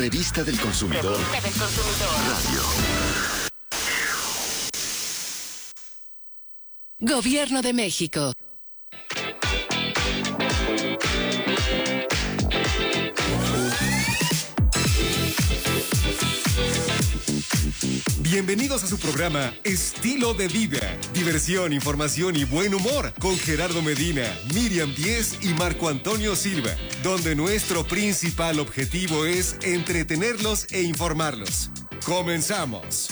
Revista del Consumidor. Radio. Gobierno de México. Bienvenidos a su programa Estilo de Vida. Diversión, información y buen humor con Gerardo Medina, Miriam Díez y Marco Antonio Silva, donde nuestro principal objetivo es entretenerlos e informarlos. ¡Comenzamos!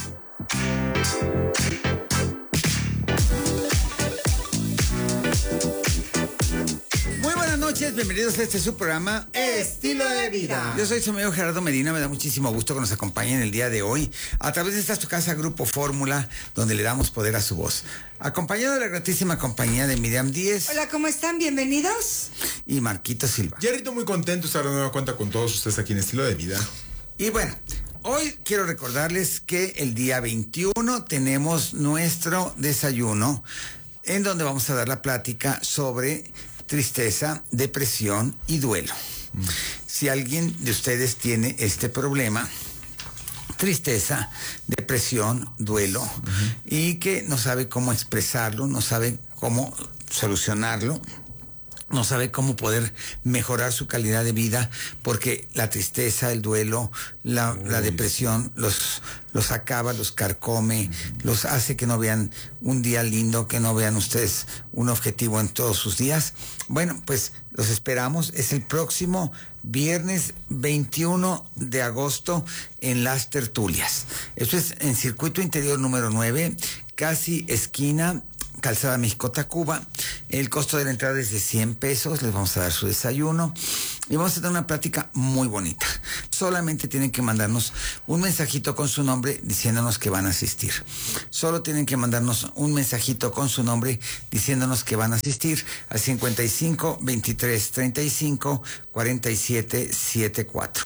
Bienvenidos a su programa Estilo de Vida. Yo soy su amigo Gerardo Medina, me da muchísimo gusto que nos acompañen el día de hoy a través de esta su casa Grupo Fórmula, donde le damos poder a su voz. Acompañado de la gratísima compañía de Miriam Díez. Hola, ¿cómo están? Bienvenidos. Y Marquito Silva. Jerrito, muy contento de estar de nueva cuenta con todos ustedes aquí en Estilo de Vida. Y bueno, hoy quiero recordarles que el día 21 tenemos nuestro desayuno, en donde vamos a dar la plática sobre tristeza, depresión y duelo. Si alguien de ustedes tiene este problema, tristeza, depresión, duelo, y que no sabe cómo expresarlo, no sabe cómo solucionarlo, no sabe cómo poder mejorar su calidad de vida, porque la tristeza, el duelo, la depresión los acaba, los carcome, los hace que no vean un día lindo, que no vean ustedes un objetivo en todos sus días. Bueno, pues los esperamos. Es el próximo viernes 21 de agosto en Las Tertulias. Esto es en Circuito Interior número 9, casi esquina Calzada México-Tacuba. El costo de la entrada es de 100 pesos. Les vamos a dar su desayuno y vamos a tener una plática muy bonita. Solamente tienen que mandarnos un mensajito con su nombre diciéndonos que van a asistir. Solo tienen que mandarnos un mensajito con su nombre diciéndonos que van a asistir al 55 23 35 47 74.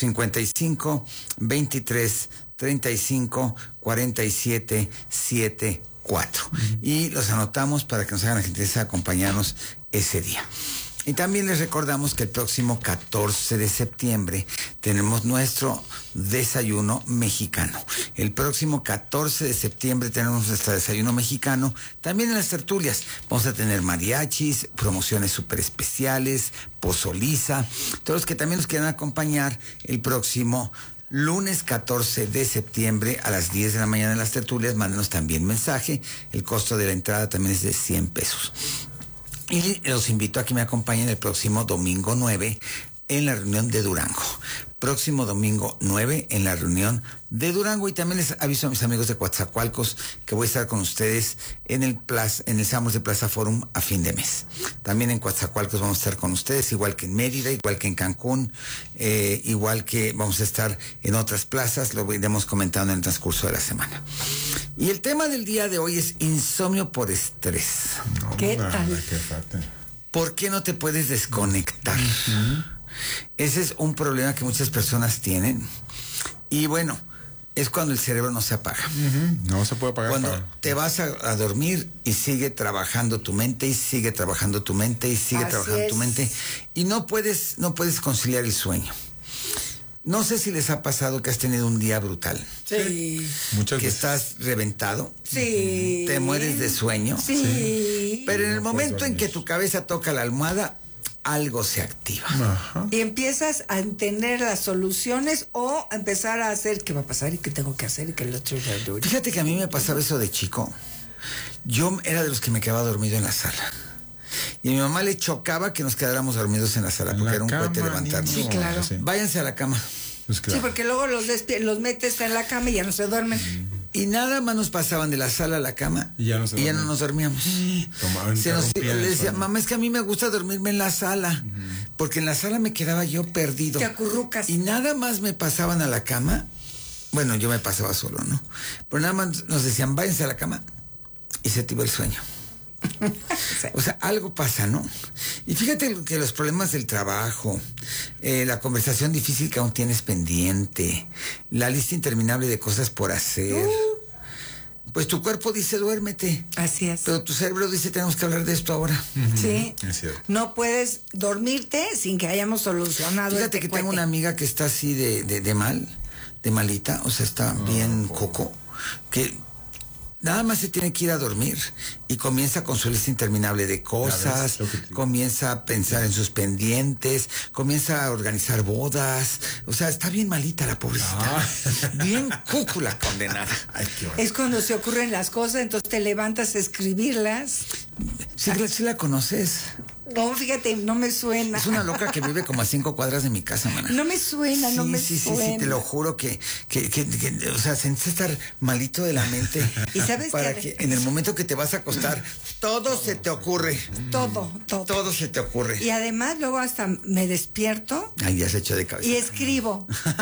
55 23 35 47 74. Y los anotamos para que nos hagan la gentileza de acompañarnos ese día. Y también les recordamos que el próximo 14 de septiembre tenemos nuestro desayuno mexicano. El próximo 14 de septiembre tenemos nuestro desayuno mexicano. También en Las Tertulias vamos a tener mariachis, promociones súper especiales, pozoliza. Todos los que también nos quieran acompañar el próximo lunes 14 de septiembre a las 10 de la mañana en Las Tertulias, mándenos también mensaje. El costo de la entrada también es de 100 pesos. Y los invito a que me acompañen el próximo domingo 9 en la reunión de Durango. Próximo domingo 9 en la reunión de Durango. Y también les aviso a mis amigos de Coatzacoalcos que voy a estar con ustedes en el Samos de Plaza Forum a fin de mes. También en Coatzacoalcos vamos a estar con ustedes, igual que en Mérida, igual que en Cancún, igual que vamos a estar en otras plazas. Lo iremos comentando en el transcurso de la semana. Y el tema del día de hoy es insomnio por estrés. ¿Qué tal? ¿Por qué no te puedes desconectar? Ese es un problema que muchas personas tienen. Y bueno, es cuando el cerebro no se apaga. No se puede apagar. Cuando te vas a dormir y sigue trabajando tu mente, y sigue trabajando tu mente, y sigue trabajando tu mente. Y no puedes conciliar el sueño. No sé si les ha pasado que has tenido un día brutal. Sí. Muchas que veces. Estás reventado. Sí. Te mueres de sueño. Sí. Pero en el No momento puedes en que dormir. tu cabeza toca la almohada, algo se activa. Ajá. Y empiezas a entender las soluciones o a empezar a hacer qué va a pasar y qué tengo que hacer y qué el otro ya dura. Fíjate que a mí me pasaba eso de chico. Yo era de los que me quedaba dormido en la sala. Y a mi mamá le chocaba que nos quedáramos dormidos en la sala, porque era un cohete levantarnos. Sí, claro. Váyanse a la cama. Pues claro. Sí, porque luego los metes en la cama y ya no se duermen. Y nada más nos pasaban de la sala a la cama Y ya no nos dormíamos. Le decía, mamá, es que a mí me gusta dormirme en la sala, porque en la sala me quedaba yo perdido. Te acurrucas. Y nada más me pasaban a la cama. Bueno, yo me pasaba solo, ¿no? Pero nada más nos decían, váyanse a la cama, y se te iba el sueño. O sea, algo pasa, ¿no? Y fíjate que los problemas del trabajo, la conversación difícil que aún tienes pendiente, la lista interminable de cosas por hacer, Pues tu cuerpo dice duérmete. Así es. Pero tu cerebro dice tenemos que hablar de esto ahora. Sí. Es cierto. No puedes dormirte sin que hayamos solucionado. Fíjate que tengo una amiga que está así de malita, o sea, está bien coco, que nada más se tiene que ir a dormir y comienza con su lista interminable de cosas, comienza a pensar en sus pendientes, comienza a organizar bodas, o sea, está bien malita la pobrecita, bien cúcula condenada. Ay, qué Es cuando se ocurren las cosas, entonces te levantas a escribirlas. ¿Sí la conoces? No, fíjate, no me suena. Es una loca que vive como a 5 cuadras de mi casa, mana. No me suena, no me suena. Sí, te lo juro que o sea, se necesita estar malito de la mente. ¿Y sabes para qué? que en el momento que te vas a acostar, todo se te ocurre. Todo. Todo se te ocurre. Y además luego hasta me despierto Ay, ya se echó de cabeza. y escribo.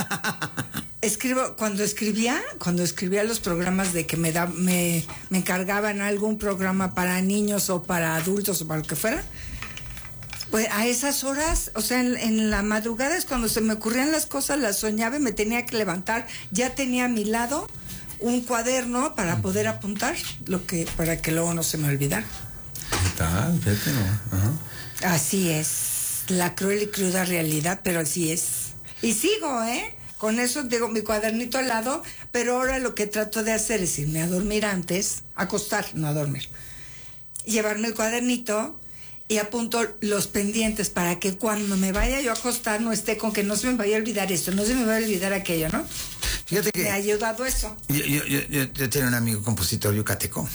Cuando escribía los programas de que me encargaban algún programa para niños o para adultos o para lo que fuera, pues a esas horas, o sea, en la madrugada es cuando se me ocurrían las cosas, las soñaba y me tenía que levantar. Ya tenía a mi lado un cuaderno para poder apuntar para que luego no se me olvidara. ¿Qué tal? Fíjate, ¿no? Ajá. Así es, la cruel y cruda realidad, pero así es. Y sigo, con eso digo mi cuadernito al lado, pero ahora lo que trato de hacer es irme a dormir antes, acostar, no a dormir. Llevarme el cuadernito y apunto los pendientes para que cuando me vaya yo a acostar no esté con que no se me vaya a olvidar esto, no se me vaya a olvidar aquello, ¿no? Fíjate que me ha ayudado eso. Yo tenía un amigo compositor yucateco.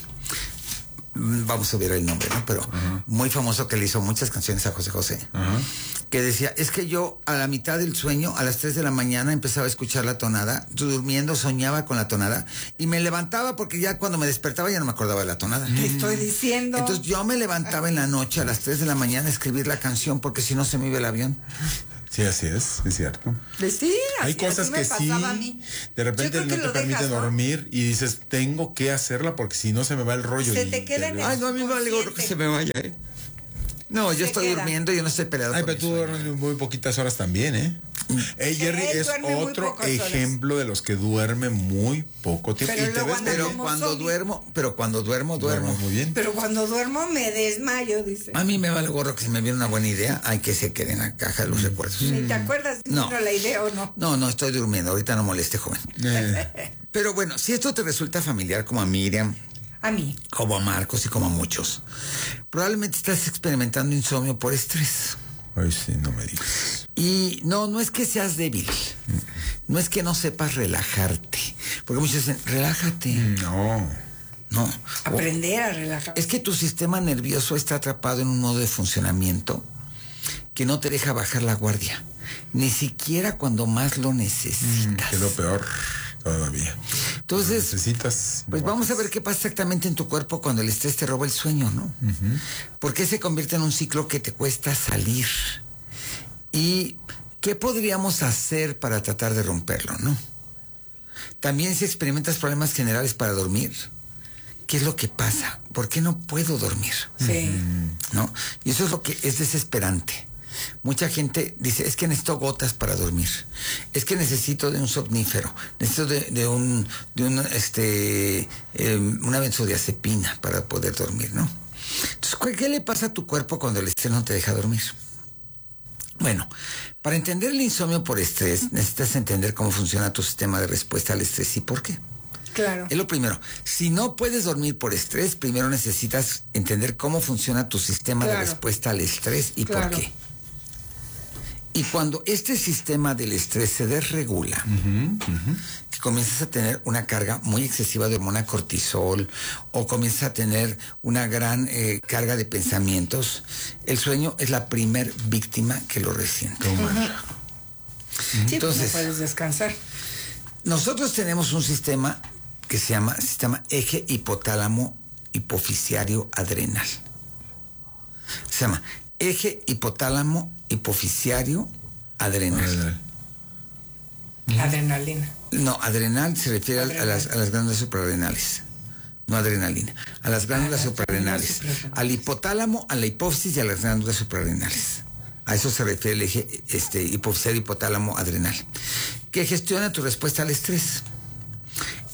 Vamos a ver el nombre, ¿no? Pero muy famoso, que le hizo muchas canciones a José José. Que decía, es que yo a la mitad del sueño, a las 3 de la mañana, empezaba a escuchar la tonada, durmiendo soñaba con la tonada, y me levantaba porque ya cuando me despertaba ya no me acordaba de la tonada. Te estoy diciendo. Entonces yo me levantaba en la noche a las 3 de la mañana a escribir la canción porque si no se me iba el avión. Sí, así es cierto. Sí, Hay cosas que sí, de repente no te permite dormir y dices, tengo que hacerla porque si no se me va el rollo. Se te queda en el Ay, no, a mí me vale gorro que se me vaya, No, yo estoy durmiendo, yo no estoy peleado. Ay, pero tú duermes muy poquitas horas también, Jerry es otro ejemplo de los que duerme muy poco tiempo. Pero cuando duermo. Muy bien. Pero cuando duermo me desmayo, dice. A mí me vale gorro que si me viene una buena idea, hay que se quede en la caja de los recuerdos. ¿Ni te acuerdas si vino la idea o no? No, estoy durmiendo, ahorita no moleste, joven. Pero bueno, si esto te resulta familiar como a Miriam, a mí, como a Marcos y como a muchos, probablemente estás experimentando insomnio por estrés. Ay, sí, no me digas. Y no es que seas débil, no es que no sepas relajarte, porque muchos dicen, relájate. No. Aprender a relajar. Es que tu sistema nervioso está atrapado en un modo de funcionamiento que no te deja bajar la guardia, ni siquiera cuando más lo necesitas. Que es lo peor todavía. Entonces, necesitas. Pues vamos a ver qué pasa exactamente en tu cuerpo cuando el estrés te roba el sueño, ¿no? ¿Por qué se convierte en un ciclo que te cuesta salir? ¿Y qué podríamos hacer para tratar de romperlo, no? También si experimentas problemas generales para dormir, ¿qué es lo que pasa? ¿Por qué no puedo dormir? Sí. ¿No? Y eso es lo que es desesperante. Mucha gente dice, es que necesito gotas para dormir, es que necesito de un somnífero, necesito de una benzodiazepina para poder dormir, ¿no? Entonces, ¿qué le pasa a tu cuerpo cuando el estrés no te deja dormir? Bueno, para entender el insomnio por estrés, necesitas entender cómo funciona tu sistema de respuesta al estrés y por qué. Claro. Es lo primero. Si no puedes dormir por estrés, primero necesitas entender cómo funciona tu sistema de respuesta al estrés y por qué. Y cuando este sistema del estrés se desregula, que comienzas a tener una carga muy excesiva de hormona cortisol o comienzas a tener una gran carga de pensamientos, el sueño es la primer víctima que lo resiente. Sí, entonces no puedes descansar. Nosotros tenemos un sistema que se llama sistema eje hipotálamo hipoficiario adrenal. Se llama eje hipotálamo hipoficiario adrenal. Adrenalina. No, adrenal se refiere a las glándulas suprarrenales. No adrenalina. A las glándulas suprarrenales. Al hipotálamo, a la hipófisis y a las glándulas suprarrenales. A eso se refiere el eje hipoficiario hipotálamo adrenal, que gestiona tu respuesta al estrés.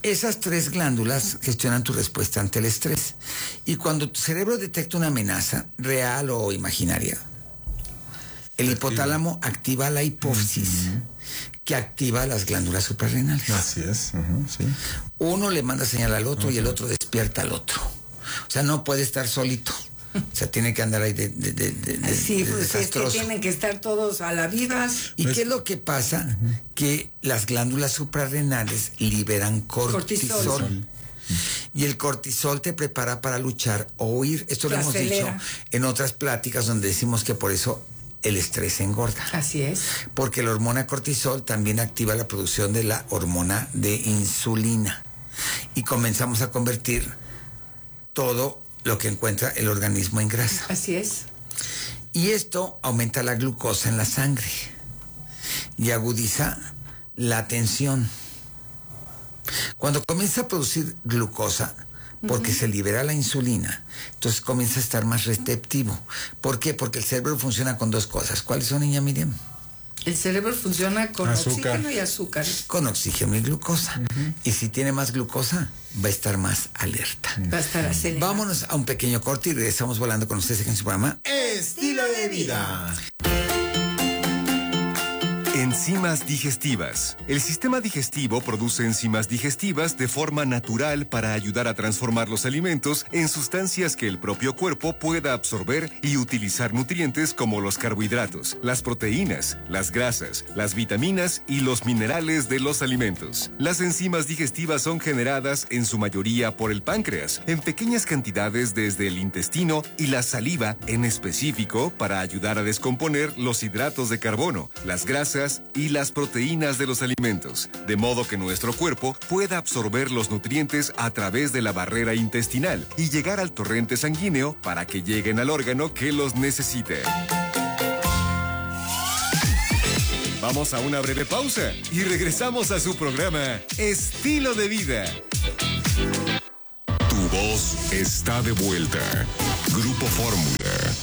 Esas 3 glándulas gestionan tu respuesta ante el estrés. Y cuando tu cerebro detecta una amenaza, real o imaginaria, el hipotálamo activa la hipófisis, que activa las glándulas suprarrenales. Así es, sí. Uno le manda señal al otro y el otro despierta al otro. O sea, no puede estar solito. O sea, tiene que andar ahí de sí, pues desastroso. Es que tienen que estar todos a la viva. ¿Y qué es lo que pasa? Que las glándulas suprarrenales liberan cortisol. Y el cortisol te prepara para luchar o huir. Esto lo hemos dicho en otras pláticas donde decimos que por eso el estrés engorda. Así es. Porque la hormona cortisol también activa la producción de la hormona de insulina. Y comenzamos a convertir todo lo que encuentra el organismo en grasa. Así es. Y esto aumenta la glucosa en la sangre y agudiza la tensión. Cuando comienza a producir glucosa, porque se libera la insulina, entonces comienza a estar más receptivo. ¿Por qué? Porque el cerebro funciona con 2 cosas. ¿Cuáles son, niña Miriam? El cerebro funciona con oxígeno y azúcar. Con oxígeno y glucosa. Y si tiene más glucosa, va a estar más alerta. Va a estar acelerado. Vámonos a un pequeño corte y regresamos volando con ustedes en su programa Estilo de Vida. Enzimas digestivas. El sistema digestivo produce enzimas digestivas de forma natural para ayudar a transformar los alimentos en sustancias que el propio cuerpo pueda absorber y utilizar nutrientes como los carbohidratos, las proteínas, las grasas, las vitaminas y los minerales de los alimentos. Las enzimas digestivas son generadas en su mayoría por el páncreas, en pequeñas cantidades desde el intestino y la saliva en específico para ayudar a descomponer los hidratos de carbono, las grasas y las proteínas de los alimentos, de modo que nuestro cuerpo pueda absorber los nutrientes a través de la barrera intestinal y llegar al torrente sanguíneo para que lleguen al órgano que los necesite. Vamos a una breve pausa y regresamos a su programa Estilo de Vida. Tu voz está de vuelta. Grupo Fórmula.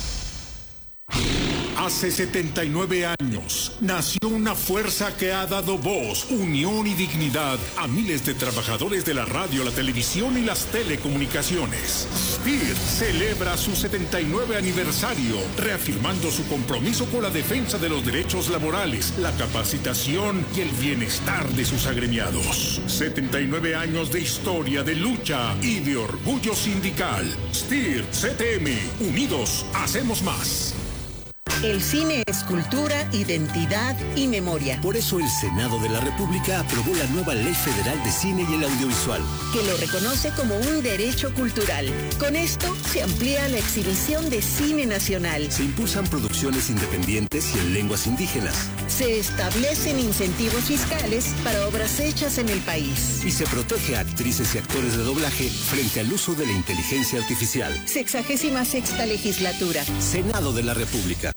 Hace 79 años nació una fuerza que ha dado voz, unión y dignidad a miles de trabajadores de la radio, la televisión y las telecomunicaciones. SPIR celebra su 79 aniversario, reafirmando su compromiso con la defensa de los derechos laborales, la capacitación y el bienestar de sus agremiados. 79 años de historia, de lucha y de orgullo sindical. STIR, CTM, unidos, hacemos más. El cine es cultura, identidad y memoria. Por eso el Senado de la República aprobó la nueva Ley Federal de Cine y el Audiovisual, que lo reconoce como un derecho cultural. Con esto se amplía la exhibición de cine nacional. Se impulsan producciones independientes y en lenguas indígenas. Se establecen incentivos fiscales para obras hechas en el país. Y se protege a actrices y actores de doblaje frente al uso de la inteligencia artificial. 66ª legislatura. Senado de la República.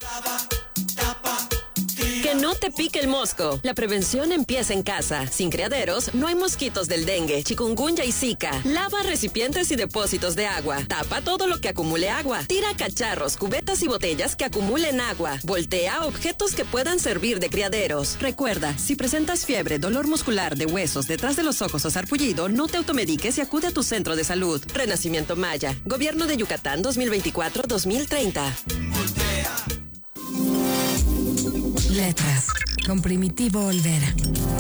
Que no te pique el mosco. La prevención empieza en casa. Sin criaderos, no hay mosquitos del dengue, chikungunya y zika. Lava recipientes y depósitos de agua. Tapa todo lo que acumule agua. Tira cacharros, cubetas y botellas que acumulen agua. Voltea objetos que puedan servir de criaderos. Recuerda, si presentas fiebre, dolor muscular de huesos, detrás de los ojos o sarpullido, no te automediques y acude a tu centro de salud. Renacimiento Maya. Gobierno de Yucatán 2024-2030. Letras, con Primitivo Olvera.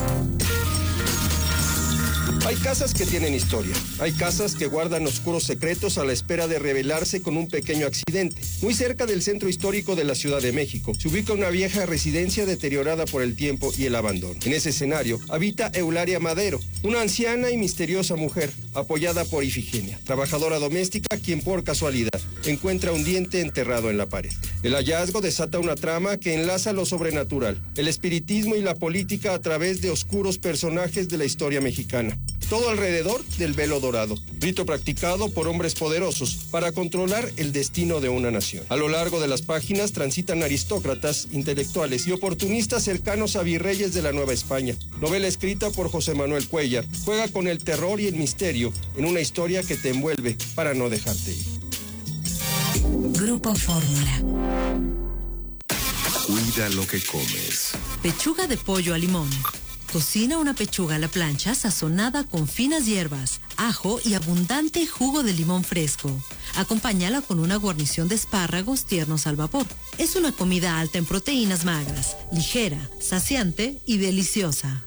Hay casas que tienen historia. Hay casas que guardan oscuros secretos a la espera de revelarse con un pequeño accidente. Muy cerca del centro histórico de la Ciudad de México se ubica una vieja residencia deteriorada por el tiempo y el abandono. En ese escenario habita Eulalia Madero, una anciana y misteriosa mujer, apoyada por Ifigenia, trabajadora doméstica quien por casualidad encuentra un diente enterrado en la pared. El hallazgo desata una trama que enlaza lo sobrenatural, el espiritismo y la política a través de oscuros personajes de la historia mexicana. Todo alrededor del velo dorado, rito practicado por hombres poderosos para controlar el destino de una nación. A lo largo de las páginas transitan aristócratas, intelectuales y oportunistas cercanos a virreyes de la Nueva España. Novela escrita por José Manuel Cuellar, juega con el terror y el misterio en una historia que te envuelve para no dejarte ir. Grupo Fórmula. Cuida lo que comes. Pechuga de pollo a limón. Cocina una pechuga a la plancha sazonada con finas hierbas, ajo y abundante jugo de limón fresco. Acompáñala con una guarnición de espárragos tiernos al vapor. Es una comida alta en proteínas magras, ligera, saciante y deliciosa.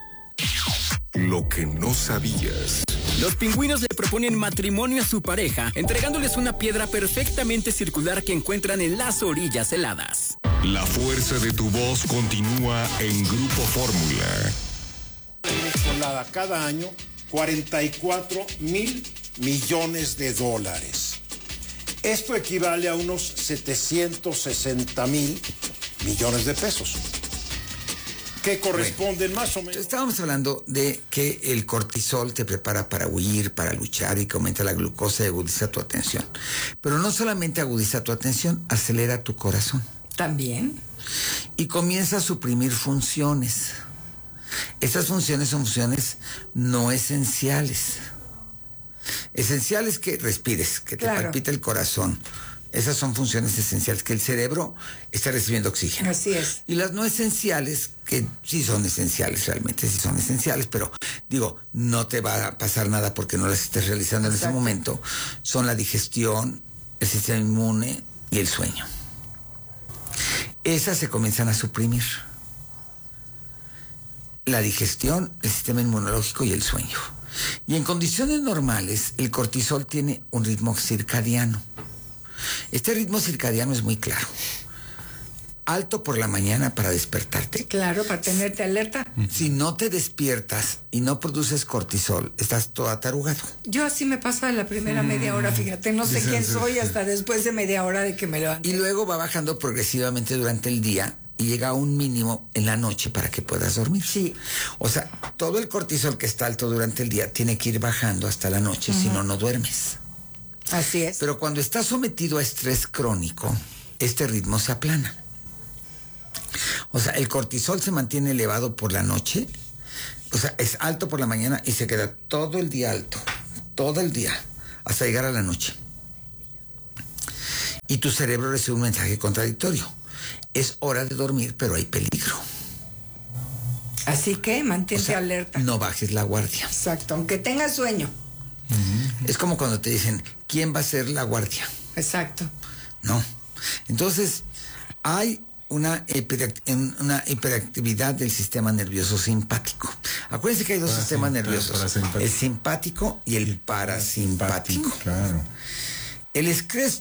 Lo que no sabías. Los pingüinos le proponen matrimonio a su pareja, entregándoles una piedra perfectamente circular que encuentran en las orillas heladas. La fuerza de tu voz continúa en Grupo Fórmula. Volada cada año 44,000 millones de dólares. Esto equivale a unos 760,000 millones de pesos. Que corresponden más o menos. Estábamos hablando de que el cortisol te prepara para huir, para luchar y que aumenta la glucosa y agudiza tu atención. Pero no solamente agudiza tu atención, acelera tu corazón. También. Y comienza a suprimir funciones. Estas funciones son funciones no esenciales. Esenciales que respires, que te palpite el corazón. Esas son funciones esenciales, que el cerebro está recibiendo oxígeno. Así es. Y las no esenciales, que sí son esenciales, realmente sí son esenciales, pero digo, no te va a pasar nada porque no las estés realizando en ese momento, son la digestión, el sistema inmune y el sueño. Esas se comienzan a suprimir. La digestión, el sistema inmunológico y el sueño. Y en condiciones normales, el cortisol tiene un ritmo circadiano. Este ritmo circadiano es muy claro. Alto por la mañana para despertarte. Claro, para tenerte alerta. Si no te despiertas y no produces cortisol, estás todo atarugado. Yo así me pasa la primera media hora, fíjate, no sé quién soy hasta después de media hora de que me levanté. Y luego va bajando progresivamente durante el día y llega a un mínimo en la noche para que puedas dormir. Sí. O sea, todo el cortisol que está alto durante el día tiene que ir bajando hasta la noche, si no, no duermes. Así es. Pero cuando estás sometido a estrés crónico, este ritmo se aplana. O sea, el cortisol se mantiene elevado por la noche, o sea, es alto por la mañana y se queda todo el día alto, todo el día, hasta llegar a la noche. Y tu cerebro recibe un mensaje contradictorio. Es hora de dormir, pero hay peligro. Así que mantente alerta. No bajes la guardia. Exacto, aunque tengas sueño. Es como cuando te dicen, ¿quién va a ser la guardia? Exacto. No. Entonces, hay una hiperactividad del sistema nervioso simpático. Acuérdense que hay dos sistemas nerviosos, el simpático y el parasimpático. Claro. El estrés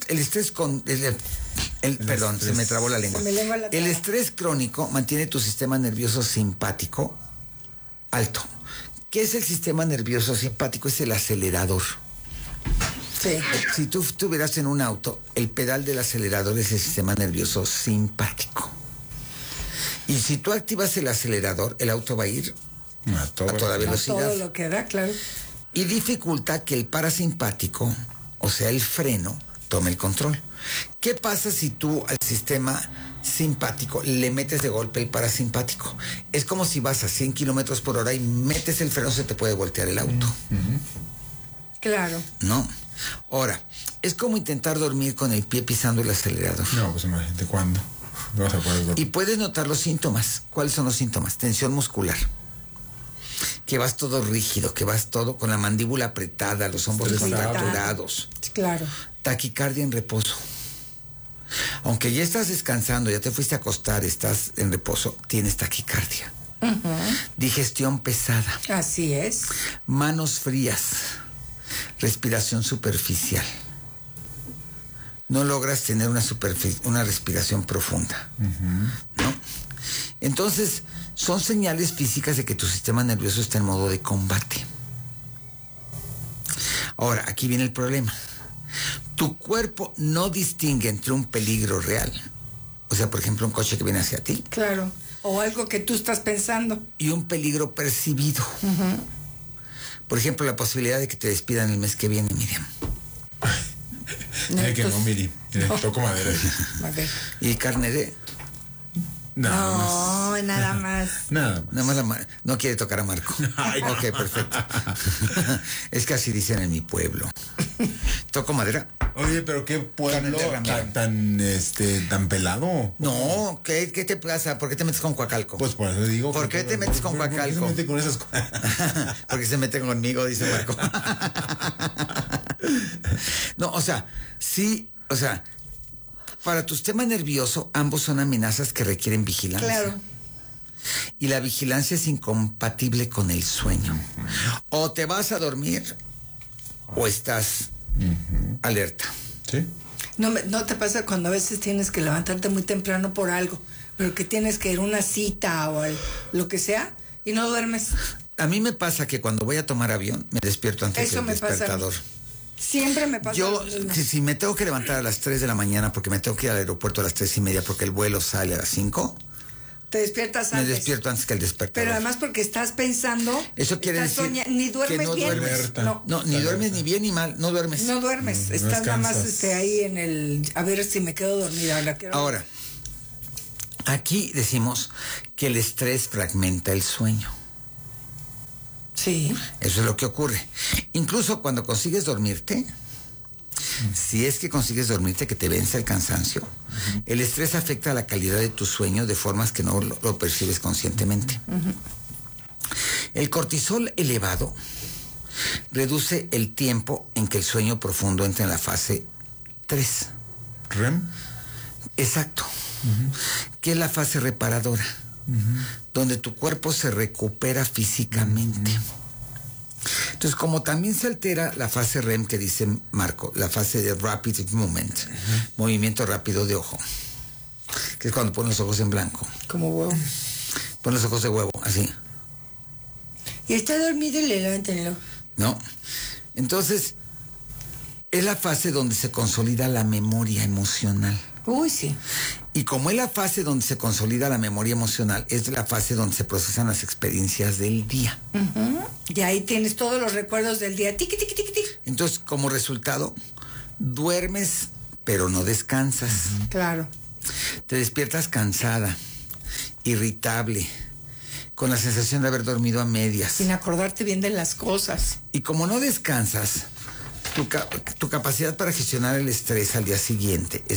perdón, se me trabó la lengua. El estrés crónico mantiene tu sistema nervioso simpático alto. ¿Qué es el sistema nervioso simpático? Es el acelerador. Sí. Si tú estuvieras en un auto, el pedal del acelerador es el sistema nervioso simpático. Y si tú activas el acelerador, el auto va a ir a toda velocidad. A todo lo que da, claro. Y dificulta que el parasimpático, o sea, el freno, tome el control. ¿Qué pasa si tú al sistema simpático le metes de golpe el parasimpático? Es como si vas a 100 kilómetros por hora y metes el freno, se te puede voltear el auto. Claro. No. Ahora, es como intentar dormir con el pie pisando el acelerador. No, pues imagínate cuándo. No vas a poder dormir. Y puedes notar los síntomas. ¿Cuáles son los síntomas? Tensión muscular. Que vas todo rígido, que vas todo con la mandíbula apretada, los hombros contracturados. Claro. Taquicardia en reposo. Aunque ya estás descansando, ya te fuiste a acostar, estás en reposo, tienes taquicardia. Digestión pesada. Así es. Manos frías. Respiración superficial. No logras tener una respiración profunda. ¿No? Entonces, son señales físicas de que tu sistema nervioso está en modo de combate. Ahora, aquí viene el problema. Tu cuerpo no distingue entre un peligro real, o sea, por ejemplo, un coche que viene hacia ti. Claro, o algo que tú estás pensando. Y un peligro percibido. Por ejemplo, la posibilidad de que te despidan el mes que viene, Miriam. Que no, Miri. Toco madera. ¿Y carne de...? No, nada más. Nada más. No quiere tocar a Marco. Ok, perfecto. Es que así dicen en mi pueblo. Toco madera. Oye, pero qué pueblo tan pelado. No, ¿qué te pasa? ¿Por qué te metes con Coacalco? Pues por eso digo. ¿Por qué te metes con Coacalco? ¿Por qué se mete con esas cosas? Porque se mete conmigo, dice Marco. No, para tu sistema nervioso, ambos son amenazas que requieren vigilancia. Claro. Y la vigilancia es incompatible con el sueño. O te vas a dormir o estás alerta. ¿Sí? ¿No te pasa cuando a veces tienes que levantarte muy temprano por algo, pero que tienes que ir a una cita o lo que sea y no duermes? A mí me pasa que cuando voy a tomar avión me despierto antes del despertador. Siempre me pasa. Yo, si me tengo que levantar a las 3 de la mañana porque me tengo que ir al aeropuerto a las 3:30 porque el vuelo sale a las 5... Te despiertas antes. Me despierto antes que el despertador. Pero además porque estás pensando. Eso quiere decir ni duermes que no bien. Duermes. No, ni duermes ni bien ni mal. No duermes. No duermes. Estás nada más ahí en el. A ver si me quedo dormida. Ahora, aquí decimos que el estrés fragmenta el sueño. Sí. Eso es lo que ocurre. Incluso cuando consigues dormirte. Si es que consigues dormirte, que te vence el cansancio, el estrés afecta la calidad de tu sueño de formas que no lo percibes conscientemente. El cortisol elevado reduce el tiempo en que el sueño profundo entra en la fase 3. ¿REM? Exacto. Que es la fase reparadora, donde tu cuerpo se recupera físicamente. Entonces, como también se altera la fase REM que dice Marco, la fase de Rapid Movement, movimiento rápido de ojo, que es cuando pones los ojos en blanco. Como huevo. Pon los ojos de huevo, así. Y está dormido y le levantan. No. Entonces, es la fase donde se consolida la memoria emocional. Uy, sí. Y como es la fase donde se consolida la memoria emocional, es la fase donde se procesan las experiencias del día. Y ahí tienes todos los recuerdos del día. Tiqui, tiqui, tiqui, tiqui. Entonces, como resultado, duermes, pero no descansas. Claro. Te despiertas cansada, irritable, con la sensación de haber dormido a medias. Sin acordarte bien de las cosas. Y como no descansas, tu capacidad para gestionar el estrés al día siguiente es